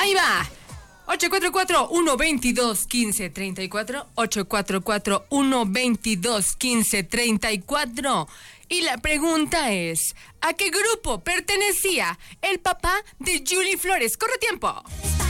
Ahí va. 844-122-1534. 844-122-1534. Y la pregunta es, ¿a qué grupo pertenecía el papá de Julie Flores? ¡Corre tiempo!